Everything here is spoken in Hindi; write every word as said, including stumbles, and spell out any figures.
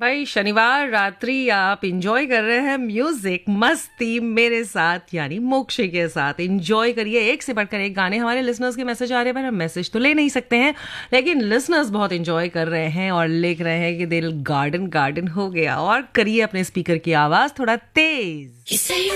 भाई शनिवार रात्रि आप इंजॉय कर रहे हैं म्यूजिक मस्ती मेरे साथ यानी मोक्षी के साथ। इंजॉय करिए, एक से बढ़कर एक गाने। हमारे लिसनर्स के मैसेज आ रहे हैं पर हम मैसेज तो ले नहीं सकते हैं, लेकिन लिसनर्स बहुत इंजॉय कर रहे हैं और लिख रहे हैं कि दिल गार्डन गार्डन हो गया। और करिए अपने स्पीकर की आवाज थोड़ा तेज।